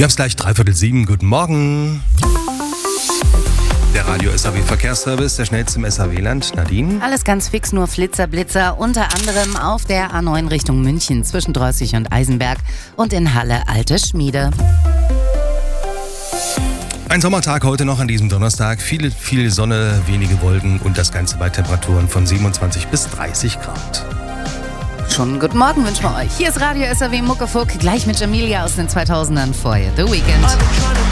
Wir haben es gleich 6:45. Guten Morgen. Der Radio SAW Verkehrsservice, der schnellste im SAW-Land. Nadine? Alles ganz fix, nur Flitzer, Blitzer. Unter anderem auf der A9 Richtung München zwischen Drossig und Eisenberg und in Halle Alte Schmiede. Ein Sommertag heute noch an diesem Donnerstag. Viel Sonne, wenige Wolken und das Ganze bei Temperaturen von 27 bis 30 Grad. Schon guten Morgen wünschen wir euch. Hier ist Radio SAW Muckefuck, gleich mit Jamilia aus den 2000ern vorher. The Weeknd.